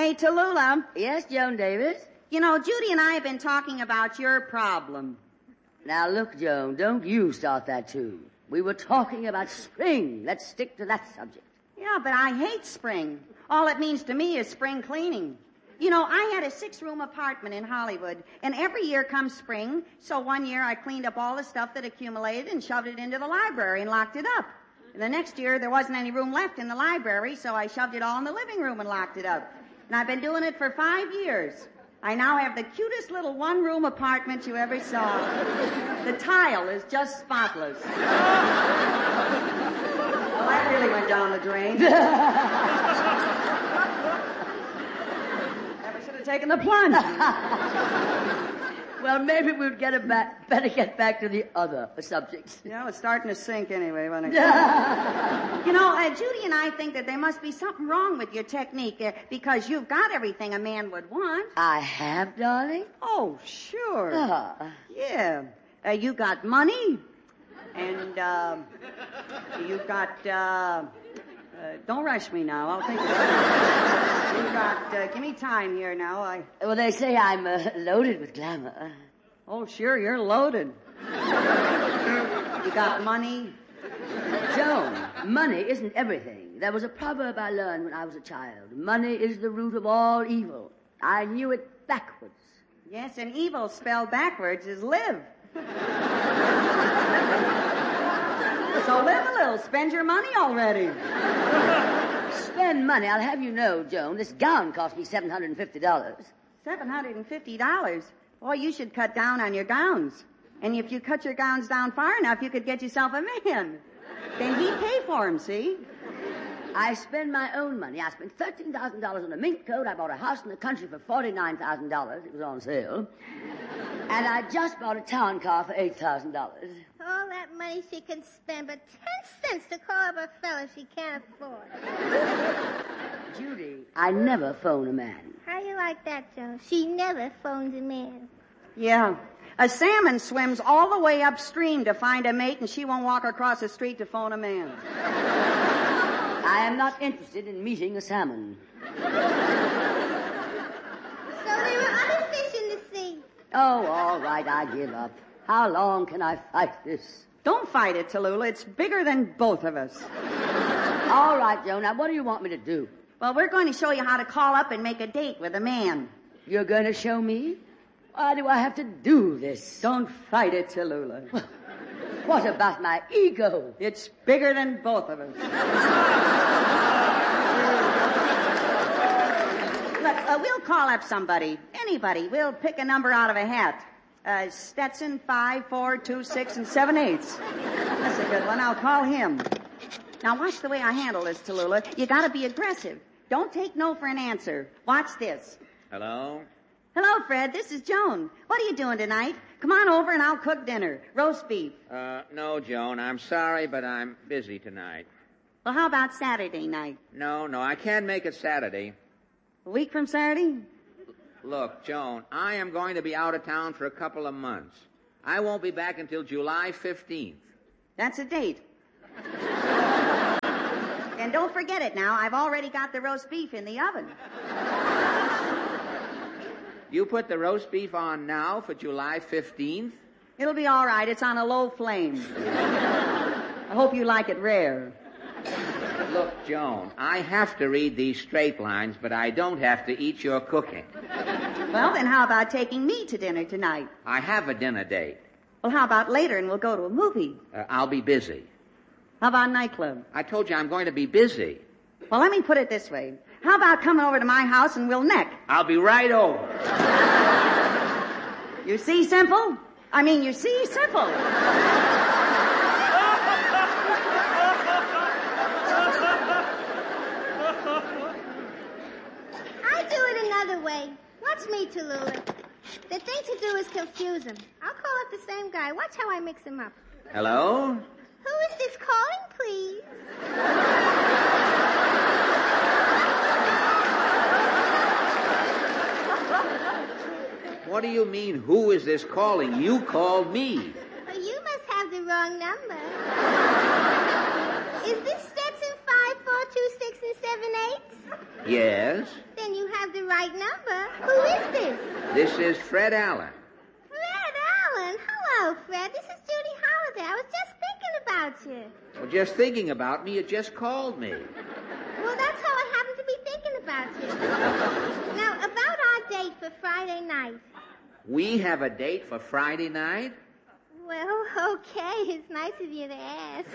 Hey, Tallulah. Yes, Joan Davis? You know, Judy and I have been talking about your problem. Now, look, Joan, don't you start that, too. We were talking about spring. Let's stick to that subject. Yeah, but I hate spring. All it means to me is spring cleaning. You know, I had a 6-room apartment in Hollywood, and every year comes spring, so one year I cleaned up all the stuff that accumulated and shoved it into the library and locked it up. And the next year, there wasn't any room left in the library, so I shoved it all in the living room and locked it up. And I've been doing it for 5 years. I now have the cutest little 1-room apartment you ever saw. The tile is just spotless. Well, that really went down the drain. Never should have taken the plunge. Well, maybe we'd better get back to the other subjects. Yeah, it's starting to sink anyway, wasn't it? You know, Judy and I think that there must be something wrong with your technique because you've got everything a man would want. I have, darling? Oh, sure. Yeah. You got money, and you got... don't rush me now. I'll think about it. You got... give me time here now. Well, they say I'm loaded with glamour. Oh, sure, you're loaded. You got money? Joan, money isn't everything. There was a proverb I learned when I was a child. Money is the root of all evil. I knew it backwards. Yes, and evil spelled backwards is live. So live a little. Spend your money already. Spend money? I'll have you know, Joan, this gown cost me $750. $750? Boy, you should cut down on your gowns. And if you cut your gowns down far enough, you could get yourself a man. Then he'd pay for them, see? I spend my own money. I spent $13,000 on a mink coat. I bought a house in the country for $49,000. It was on sale. And I just bought a town car for $8,000. All that money she can spend, but 10 cents to call up a fellow she can't afford. Judy, I never phone a man. How you like that, Joe? She never phones a man. Yeah. A salmon swims all the way upstream to find a mate, and she won't walk across the street to phone a man. I am not interested in meeting a salmon. So there are other fish in the sea. Oh, all right, I give up. How long can I fight this? Don't fight it, Tallulah. It's bigger than both of us. All right, Joe. Now, what do you want me to do? Well, we're going to show you how to call up and make a date with a man. You're going to show me? Why do I have to do this? Don't fight it, Tallulah. What about my ego? It's bigger than both of us. Look, we'll call up somebody. Anybody. We'll pick a number out of a hat. Stetson 5, 4, 2, 6, and 7/8. That's a good one. I'll call him. Now, watch the way I handle this, Tallulah. You gotta be aggressive. Don't take no for an answer. Watch this. Hello? Hello, Fred. This is Joan. What are you doing tonight? Come on over and I'll cook dinner. Roast beef. No, Joan. I'm sorry, but I'm busy tonight. Well, how about Saturday night? No, I can't make it Saturday. A week from Saturday? Look, Joan, I am going to be out of town for a couple of months. I won't be back until July 15th. That's a date. And don't forget it now. I've already got the roast beef in the oven. You put the roast beef on now for July 15th? It'll be all right. It's on a low flame. I hope you like it rare. Look, Joan, I have to read these straight lines, but I don't have to eat your cooking. Well, then how about taking me to dinner tonight? I have a dinner date. Well, how about later and we'll go to a movie? I'll be busy. How about a nightclub? I told you I'm going to be busy. Well, let me put it this way. How about coming over to my house and we'll neck? I'll be right over. You see, Simple? You see, Simple. I do it another way. Watch me, Tallulah. The thing to do is confuse him. I'll call up the same guy. Watch how I mix him up. Hello? Who is this calling, please? What do you mean, who is this calling? You called me. Well, you must have the wrong number. Is this Stetson 5, 4, 2, 6, and 7/8? Yes. Then you have the right number. Who is this? This is Fred Allen. Fred Allen. Hello, Fred. This is Judy Holliday. I was just thinking about you. Well, just thinking about me, you just called me. Well, that's how I happen to be thinking about you. Now, about our date for Friday night. We have a date for Friday night? Well, okay. It's nice of you to ask.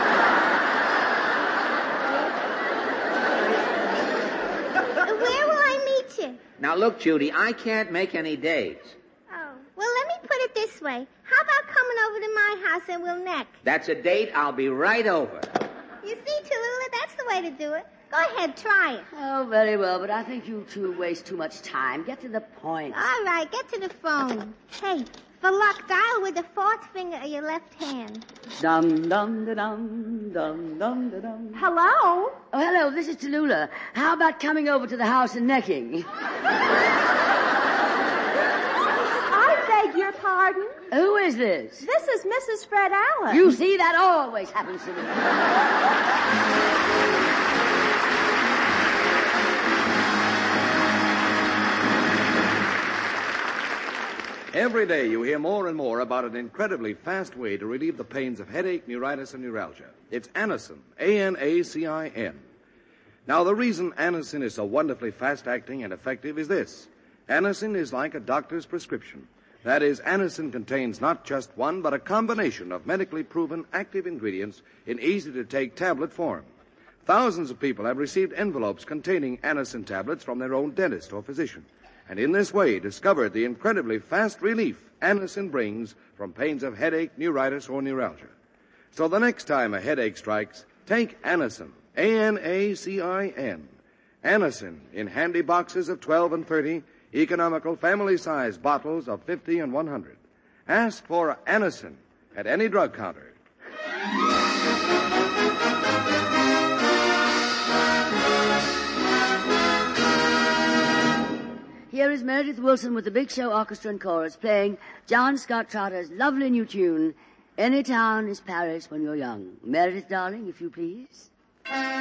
Where will I meet you? Now, look, Judy, I can't make any dates. Oh, well, let me put it this way. How about coming over to my house and we'll neck? That's a date. I'll be right over. You see, Tallulah, that's the way to do it. Go ahead, try it. Oh, very well, but I think you two waste too much time. Get to the point. All right, get to the phone. Hey, for luck, dial with the fourth finger of your left hand. Dum dum da dum dum dum da dum. Hello? Oh, hello, this is Tallulah. How about coming over to the house and necking? I beg your pardon? Who is this? This is Mrs. Fred Allen. You see, that always happens to me. Every day you hear more and more about an incredibly fast way to relieve the pains of headache, neuritis, and neuralgia. It's Anacin, A-N-A-C-I-N. Now, the reason Anacin is so wonderfully fast-acting and effective is this. Anacin is like a doctor's prescription. That is, Anacin contains not just one, but a combination of medically proven active ingredients in easy-to-take tablet form. Thousands of people have received envelopes containing Anacin tablets from their own dentist or physician, and in this way discovered the incredibly fast relief Anacin brings from pains of headache, neuritis, or neuralgia. So the next time a headache strikes, take Anacin, A-N-A-C-I-N. Anacin in handy boxes of 12 and 30, economical family-size bottles of 50 and 100. Ask for Anacin at any drug counter. Here is Meredith Wilson with the Big Show Orchestra and Chorus playing John Scott Trotter's lovely new tune, Any Town is Paris When You're Young. Meredith, darling, if you please.